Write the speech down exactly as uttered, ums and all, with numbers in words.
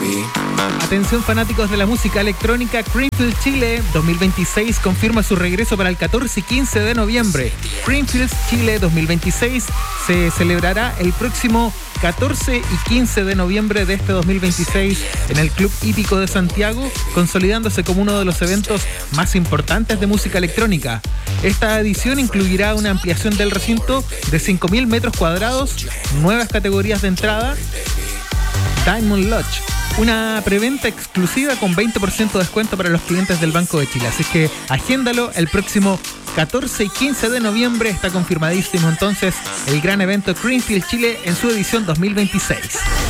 Atención fanáticos de la música electrónica, Creamfields Chile dos mil veintiséis confirma su regreso para el catorce y quince de noviembre. Creamfields Chile dos mil veintiséis se celebrará el próximo catorce y quince de noviembre de este dos mil veintiséis en el Club Hípico de Santiago, consolidándose como uno de los eventos más importantes de música electrónica. Esta edición incluirá una ampliación del recinto de cinco mil metros cuadrados, nuevas categorías de entrada, Diamond Lodge, una preventa exclusiva con veinte por ciento de descuento para los clientes del Banco de Chile. Así que agéndalo el próximo catorce y quince de noviembre. Está confirmadísimo entonces el gran evento Creamfields Chile en su edición dos mil veintiséis.